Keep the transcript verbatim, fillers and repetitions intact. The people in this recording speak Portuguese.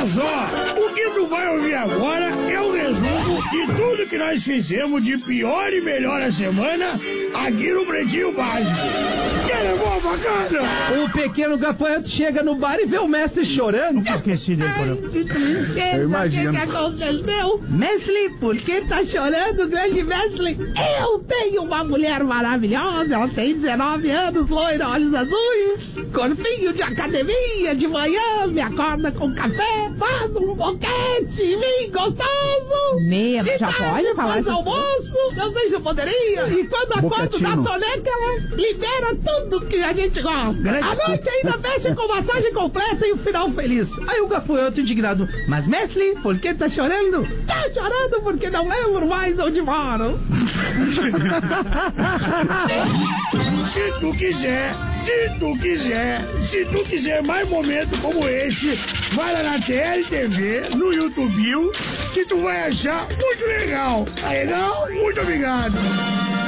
Olha só, o que tu vai ouvir agora é o resumo de tudo que nós fizemos de pior e melhor a semana aqui no Pretinho Básico. Quer levar a facada? O pequeno gafanhoto chega no bar e vê o mestre chorando. Nunca esqueci dele, Ai, que tristeza. Eu O imagino. que, que aconteceu? Mestre, por que tá chorando, grande mestre? Eu tenho uma mulher maravilhosa. Ela tem dezenove anos, loira, olhos azuis, corpinho de academia. De manhã me acorda com café, faz um boquete, vem gostoso. Meia, De já tarde pode falar faz essas almoço, não sei se eu poderia. E quando acordo da soneca, ela libera tudo que a gente gosta. A noite ainda fecha com massagem completa e o final feliz. Aí o gafanhoto indignado. Mas, mestre, por que tá chorando? Tá chorando porque não lembro mais onde moro. Se tu quiser, se tu quiser, se tu quiser mais momentos como esse, vai lá na T L T V, no YouTube, que tu vai achar muito legal. Tá legal? Muito obrigado.